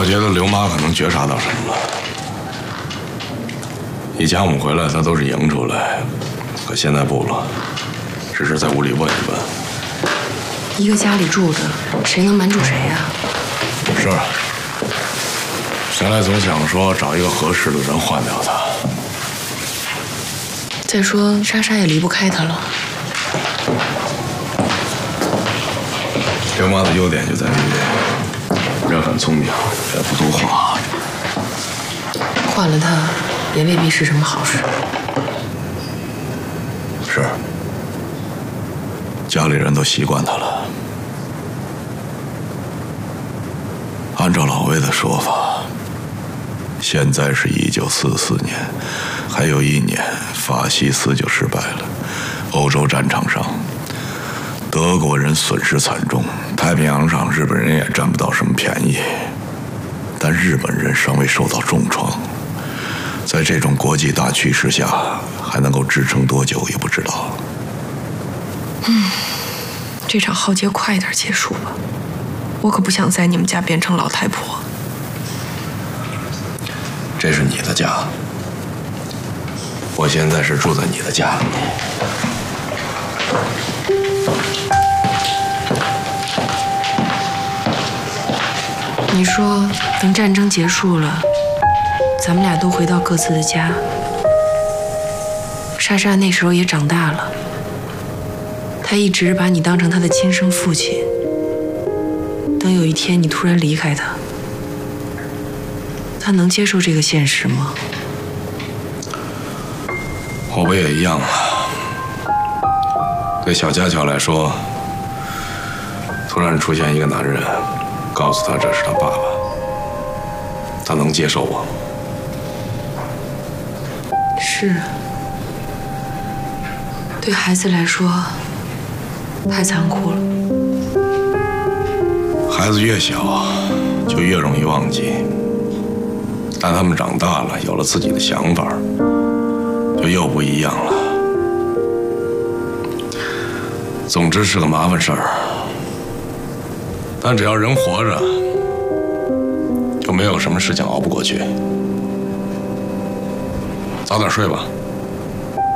我觉得刘妈可能觉察到什么了。以前我们回来，她都是迎出来，可现在不了，只是在屋里问一问。 一个家里住着，谁能瞒住谁呀？ 是。现在总想说找一个合适的人换掉她。 再说莎莎也离不开他了。 刘妈的优点就在于人很聪明，也不多话。 换了他，也未必是什么好事。 是，家里人都习惯他了。按照老魏的说法，现在是1944年，还有1年，法西斯就失败了。欧洲战场上，德国人损失惨重，太平洋上日本人也占不到什么便宜。但日本人尚未受到重创，在这种国际大趋势下，还能够支撑多久也不知道。 这场浩劫快点结束吧，我可不想在你们家变成老太婆。 这是你的家，我现在是住在你的家里。 你说等战争结束了，咱们俩都回到各自的家。莎莎那时候也长大了，她一直把你当成她的亲生父亲。等有一天你突然离开她，她能接受这个现实吗？ 我不也一样吗？对小佳乔来说，突然出现一个男人，告诉他这是他爸爸，他能接受吗？ 是，对孩子来说太残酷了。 孩子越小，就越容易忘记，但他们长大了，有了自己的想法，就又不一样了。总之是个麻烦事儿，但只要人活着，就没有什么事情熬不过去。早点睡吧。